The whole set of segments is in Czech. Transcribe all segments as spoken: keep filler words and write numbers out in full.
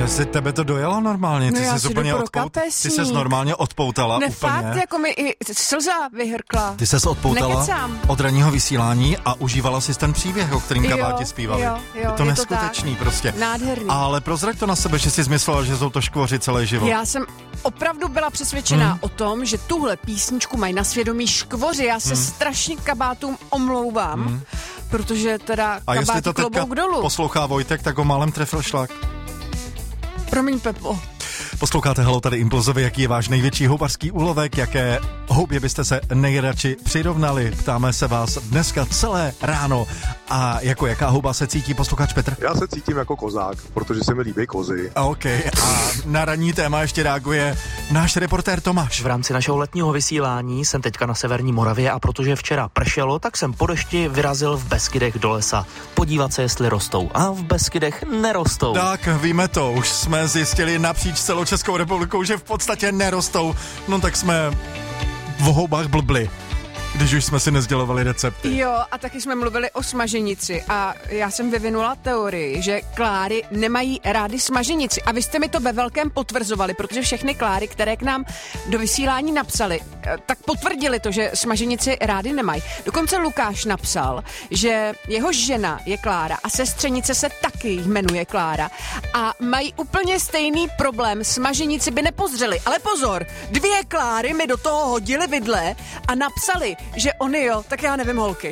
Že si tebe to dojelo normálně, ty no jsi úplně odpout... Ty jsi normálně odpoutala ne, úplně. Fakt, jako mi i slza vyhrkla. Ty jsi odpoutala Nekecám. od ranního vysílání a užívala si ten příběh, o kterým Jo, kabáti zpívali. jo, jo, je to je neskutečný to prostě. Nádherný. Ale prozrať to na sebe, že jsi zmyslela, že jsou to škvoři celý život. Já jsem opravdu byla přesvědčená Hmm. o tom, že tuhle písničku mají na svědomí škvoři. Já se Hmm. strašně kabátům omlouvám, Hmm. protože teda A jestli kabáty to teďka klobouk dolů. poslouchá Vojtek, tak ho málem trefil šlak. Promiň, Pepo. Posloucháte Halo, tady Impulzovi, jaký je váš největší houbařský úlovek, jaké houbě byste se nejradši přirovnali. Ptáme se vás dneska celé ráno. A jako jaká houba se cítí posluchač Petr? Já se cítím jako kozák, protože se mi líbí kozy. A OK. A na ranní téma ještě reaguje náš reportér Tomáš. V rámci našeho letního vysílání jsem teďka na severní Moravě a protože včera pršelo, tak jsem po dešti vyrazil v Beskydech do lesa. Podívat se, jestli rostou. A v Beskydech nerostou. Tak, víme to. Už jsme zjistili napříč celou Českou republikou, že v podstatě nerostou. No tak jsme v houbách blbli, když už jsme si nezdělovali recepty. Jo, a taky jsme mluvili o smaženici a já jsem vyvinula teorii, že Kláry nemají rády smaženici a vy jste mi to ve velkém potvrzovali, protože všechny Kláry, které k nám do vysílání napsali, tak potvrdili to, že smaženici rády nemají. Dokonce Lukáš napsal, že jeho žena je Klára a sestřenice se taky jmenuje Klára a mají úplně stejný problém, smaženici by nepozřeli, ale pozor, dvě Kláry mi do toho hodili vidle a napsali, že oni jo, tak já nevím, holky.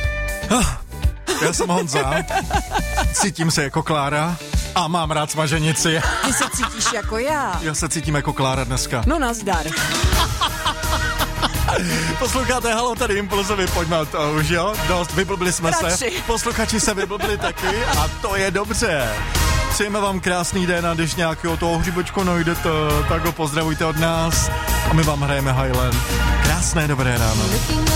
Já jsem Honza, cítím se jako Klára a mám rád smaženici. Ty se cítíš jako já. Já se cítím jako Klára dneska. No nazdar. Posloucháte Halo, tady Impulzovi, pojďme to už, jo? Dost, vyblbli jsme Radši. se. Posluchači se vyblbli taky a to je dobře. Přejeme vám krásný den a když nějakého toho hřibočku najdete, tak ho pozdravujte od nás a my vám hrajeme Highland. Krásné dobré ráno.